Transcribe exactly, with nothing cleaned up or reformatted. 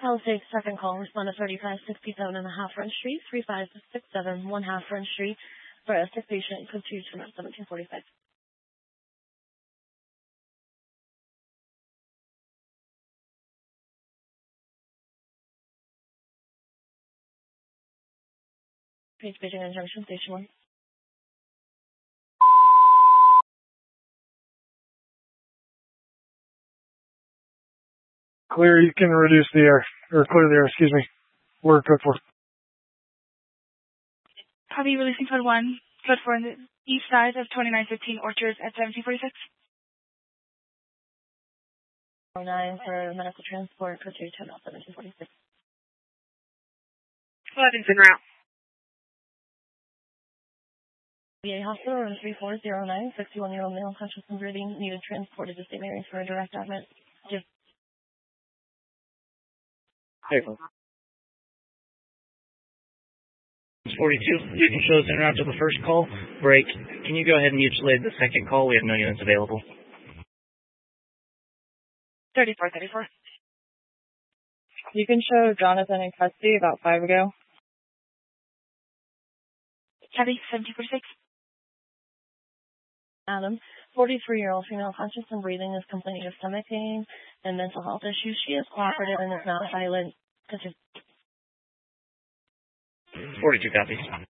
Palisades, second call, respond to thirty-five sixty-seven and a half Front Street, three five six seven, one half Front Street, for a sick patient, code two to seventeen forty-five. Page Beijing Junction, Station one. Clear, you can reduce the air, or clear the air, excuse me. We're code four. Copy, releasing code one, code four on the east side of twenty-nine fifteen Orchards at seventeen forty-six. nine for medical transport, code two to seventeen forty-six. eleven's en route. V A Hospital, room three four zero nine, sixty-one-year-old male, conscious and breathing, needed transported to Saint Mary's for a direct admit. Just Hey, forty-two, you can show us en route to the first call. Break. Can you go ahead and mutilate the second call? We have no units available. thirty-four thirty-four. You can show Jonathan in custody about five ago. Copy, seventeen forty-six. Adam, forty-three-year-old female, conscious and breathing, is complaining of stomach pain and mental health issues. She is cooperative and is not violent. forty-two copies.